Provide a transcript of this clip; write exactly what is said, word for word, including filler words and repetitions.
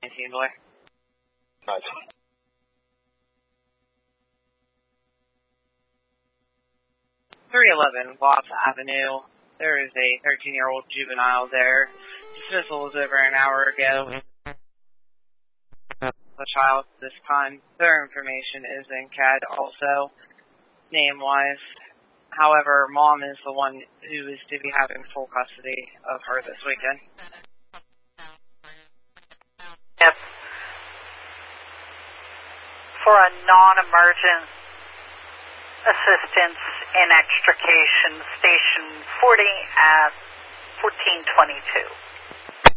nineteen boy. Nice. three eleven Watts Avenue. There is a thirteen-year-old juvenile there. Dismissal was over an hour ago. The child this time. Their information is in C A D also, name-wise. However, mom is the one who is to be having full custody of her this weekend. Yep. For a non-emergent assistance in extrication, station forty at fourteen twenty-two.